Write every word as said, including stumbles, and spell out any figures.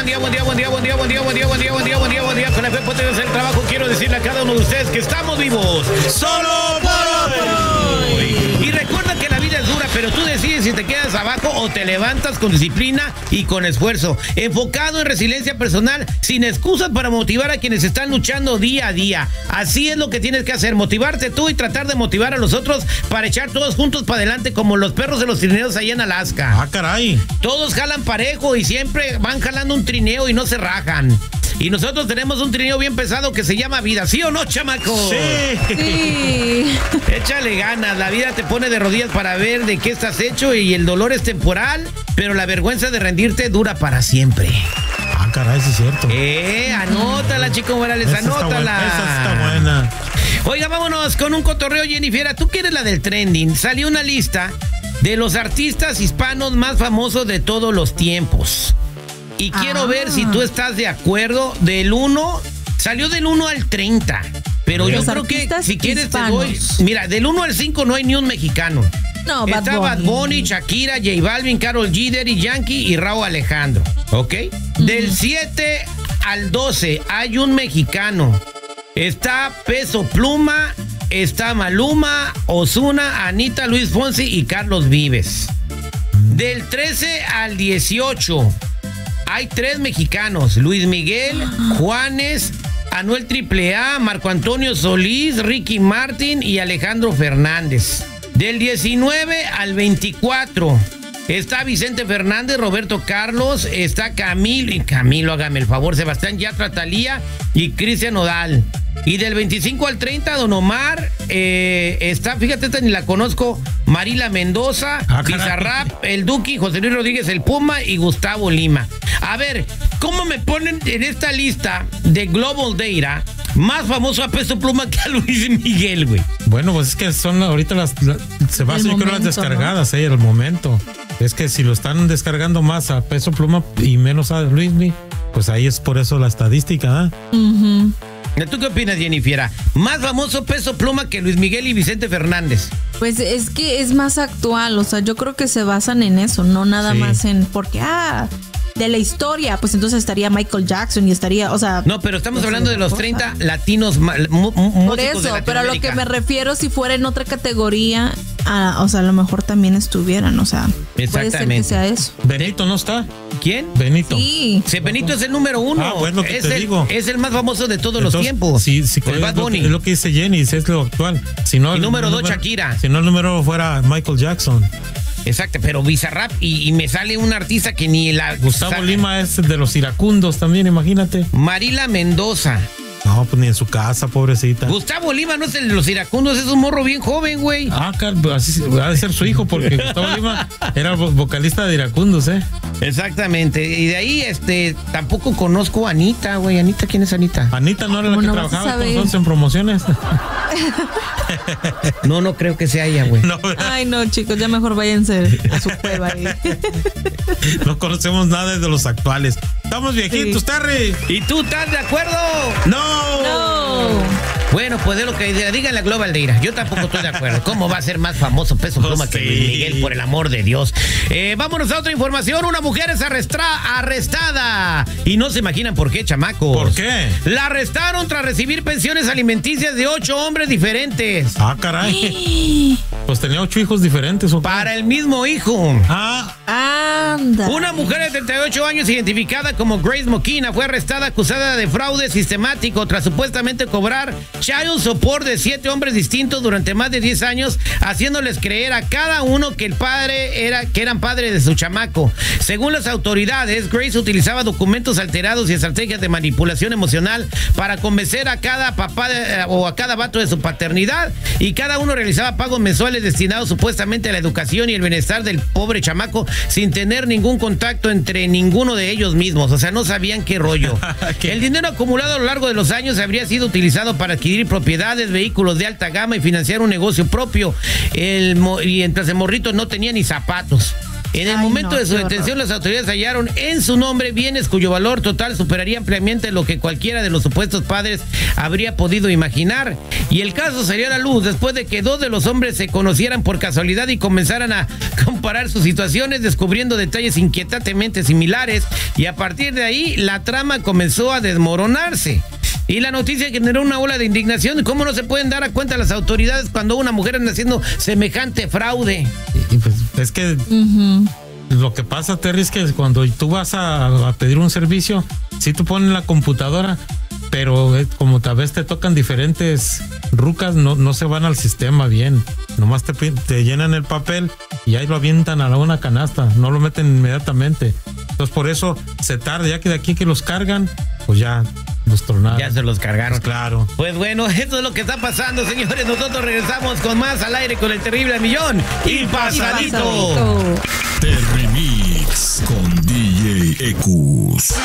buen día, buen día, buen día, buen día, buen día, buen día, buen día, buen día, buen día, buen día. Con la fe potente de hacer el trabajo, quiero decirle a cada uno de ustedes que estamos vivos. ¡Solo por hoy! Y recuerda que la vida es dura, pero tú decides si te quedas abajo o te levantas con disciplina y con esfuerzo. Enfocado en resiliencia personal, sin excusas para motivar a quienes están luchando día a día. Así es lo que tienes que hacer, motivarte tú y tratar de motivar a los otros para echar todos juntos para adelante como los perros de los trineos allá en Alaska. ¡Ah, caray! Todos jalan parejo y siempre van jalando un trineo y no se rajan. Y nosotros tenemos un trineo bien pesado que se llama vida, ¿sí o no, chamaco? Sí. Sí. Échale ganas, la vida te pone de rodillas para ver de qué estás hecho y el dolor es temporal, pero la vergüenza de rendirte dura para siempre. Ah, caray, sí es cierto. Eh, anótala, Chico Morales, Esa está anótala. buena, esa está buena. Oiga, vámonos con un cotorreo, Jennifer. Tú que eres la del trending. Salió una lista de los artistas hispanos más famosos de todos los tiempos. Y quiero Ah. ver si tú estás de acuerdo. Del uno, salió del uno al treinta. Pero yo Los creo que artistas si quieres hispanos. te doy. Mira, del uno al cinco no hay ni un mexicano. No, Bad Está Bad Bunny. Bunny, Shakira, J Balvin, Karol G, Daddy Yankee y Rauw Alejandro. ¿Ok? Del siete al doce hay un mexicano. Está Peso Pluma, está Maluma, Ozuna, Anita, Luis Fonsi y Carlos Vives. Del trece al dieciocho hay tres mexicanos: Luis Miguel, Juanes, Anuel triple A, Marco Antonio Solís, Ricky Martin y Alejandro Fernández. Del diecinueve al veinticuatro está Vicente Fernández, Roberto Carlos, está Camilo, y Camilo, hágame el favor, Sebastián Yatra, Thalía y Cristian Nodal. Y del veinticinco al treinta, Don Omar, eh, está, fíjate, esta ni la conozco, Marila Mendoza, Ah, caray. Bizarrap, El Duki, José Luis Rodríguez, El Puma y Gustavo Lima. A ver, ¿cómo me ponen en esta lista de Global Data más famoso a Peso Pluma que a Luis Miguel, güey? Bueno, pues es que son ahorita las, la- se basa, El yo creo, las momento, descargadas, eh, el momento. Es que si lo están descargando más a Peso Pluma y menos a Luismi, pues ahí es por eso la estadística, ¿eh? Ujú. ¿Tú qué opinas, Jennifer? Más famoso Peso Pluma que Luis Miguel y Vicente Fernández. Pues es que es más actual, o sea, yo creo que se basan en eso, no nada Sí. más en porque, ah, de la historia, pues entonces estaría Michael Jackson y estaría, o sea... No, pero estamos no sé, hablando de los otra cosa. treinta latinos, ma- mu- mu- Por músicos de eso, pero a lo que Latinoamérica. me refiero, si fuera en otra categoría, ah, o sea, a lo mejor también estuvieran, o sea, puede ser que Exactamente. sea eso. Benito no está. ¿Quién? Benito. Sí. Se Benito es el número uno. Ah, bueno, que es, te el, digo. es el más famoso de todos los Entonces, tiempos. Sí, sí, el es Bad lo, Bunny. que, es lo que dice Jenny, es lo actual. Si no, Y el número dos, número- Shakira. Si no, el número fuera Michael Jackson. Exacto, pero Bizarrap y, y me sale un artista que ni la... Gustavo sa- Lima es de los iracundos también, imagínate. Marila Mendoza. No, pues ni en su casa, pobrecita. Gustavo Lima no es el de los iracundos, es un morro bien joven, güey. Ah, car- así ha de ser su hijo, porque Gustavo Lima era vo- vocalista de Iracundos, ¿eh? Exactamente. Y de ahí, este, tampoco conozco a Anita, güey. Anita, ¿quién es Anita? Anita no era la ¿Cómo que no vas a trabajaba con saber? nosotros en promociones. No, no creo que sea ella, güey. No, ¿verdad? Ay, no, chicos, ya mejor váyanse a su cueva ahí. No conocemos nada de los actuales. Estamos viejitos, Sí. Terry. ¿Y tú estás de acuerdo? No. No. Bueno, pues de lo que diga la Global Data. Yo tampoco estoy de acuerdo. ¿Cómo va a ser más famoso Peso Pluma que sí. Luis Miguel, por el amor de Dios? Eh, vámonos a otra información. Una mujer es arrestra- arrestada. Y no se imaginan por qué, chamacos. ¿Por qué? La arrestaron tras recibir pensiones alimenticias de ocho hombres diferentes. Ah, caray. Pues tenía ocho hijos diferentes, ¿o qué? Para el mismo hijo. Ah, Anda. Una mujer de treinta y ocho años identificada como Grace Moquina fue arrestada acusada de fraude sistemático tras supuestamente cobrar child support de siete hombres distintos durante más de diez años, haciéndoles creer a cada uno que el padre era que eran padres de su chamaco. Según las autoridades, Grace utilizaba documentos alterados y estrategias de manipulación emocional para convencer a cada papá de- o a cada vato de su paternidad, y cada uno realizaba pagos mensuales destinados supuestamente a la educación y el bienestar del pobre chamaco sin tener ningún contacto entre ninguno de ellos mismos. O sea, no sabían qué rollo. ¿Qué? El dinero acumulado a lo largo de los años habría sido utilizado para adquirir propiedades, vehículos de alta gama y financiar un negocio propio. El, mo- y mientras el morrito no tenía ni zapatos. En el Ay, momento no, de su qué detención, horror. las autoridades hallaron en su nombre bienes cuyo valor total superaría ampliamente lo que cualquiera de los supuestos padres habría podido imaginar. Y el caso salió a la luz después de que dos de los hombres se conocieran por casualidad y comenzaran a comparar sus situaciones, descubriendo detalles inquietantemente similares. Y a partir de ahí, la trama comenzó a desmoronarse. Y la noticia generó una ola de indignación. ¿Cómo no se pueden dar a cuenta las autoridades cuando una mujer anda haciendo semejante fraude? Y pues es que Ujú. lo que pasa, Terry, es que cuando tú vas a, a pedir un servicio, sí tú pones la computadora, pero eh, como tal vez te tocan diferentes rucas, no, no se van al sistema bien. Nomás te, pi- te llenan el papel y ahí lo avientan a la una canasta, no lo meten inmediatamente. Entonces por eso se tarda, ya que de aquí que los cargan, pues ya los tronaron. Ya se los cargaron. Pues claro. Pues bueno, esto es lo que está pasando, señores. Nosotros regresamos con más al aire con el terrible al millón y pasadito. Pasadito. Terry Mix con D J Ecus.